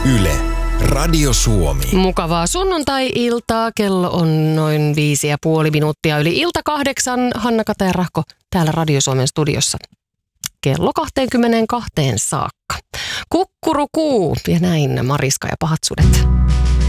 Yle, Radio Suomi. Mukavaa sunnuntai-iltaa. Kello on noin 5,5 yli ilta 8. Hanna-Kata ja Rahko täällä Radio Suomen studiossa. Kello 22 saakka. Kukkurukuu ja näin Mariska ja pahat sudet.